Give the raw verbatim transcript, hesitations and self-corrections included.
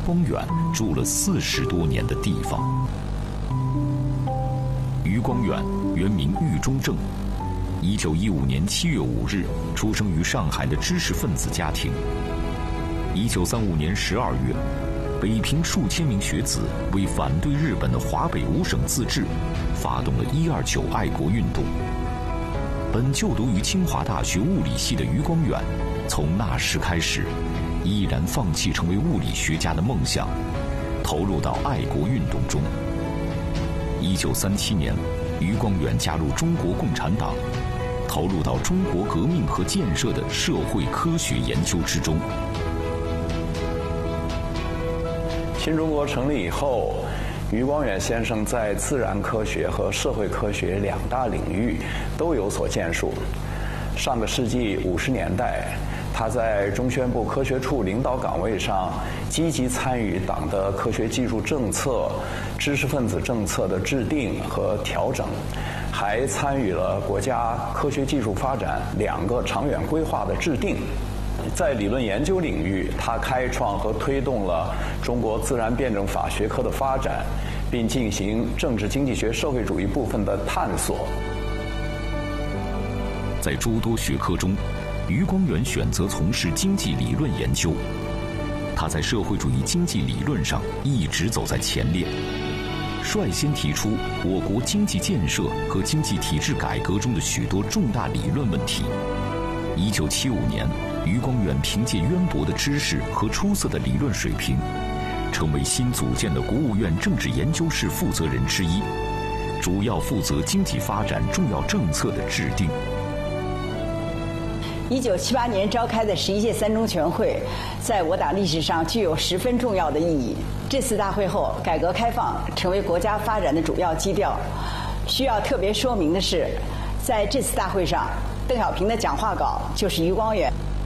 光远住了四十多年的地方。余光远原名郁中正，一九一五年七月五日出生于上海的知识分子家庭。一九三五年十二月，北平数千名学子为反对日本的华北五省自治，发动了一二九爱国运动。本就读于清华大学物理系的余光远，从那时开始，毅然放弃成为物理学家的梦想，投入到爱国运动中。一九三七年，余光远加入中国共产党，投入到中国革命和建设的社会科学研究之中。 新中国成立以后，余光远先生在自然科学和社会科学两大领域都有所建树。上个世纪五十年代，他在中宣部科学处领导岗位上积极参与党的科学技术政策、知识分子政策的制定和调整，还参与了国家科学技术发展两个长远规划的制定。在理论研究领域，他开创和推动了中国自然辩证法学科的发展，并进行政治经济学社会主义部分的探索。 在诸多学科中，余光远选择从事经济理论研究。他在社会主义经济理论上一直走在前列，率先提出我国经济建设和经济体制改革中的许多重大理论问题。一九七五年，余光远凭借渊博的知识和出色的理论水平，成为新组建的国务院政治研究室负责人之一，主要负责经济发展重要政策的制定。 一九七八年召开的十一届三中全会，在我党历史上具有十分重要的意义。这次大会后，改革开放成为国家发展的主要基调。需要特别说明的是，在这次大会上，邓小平的讲话稿就是余光远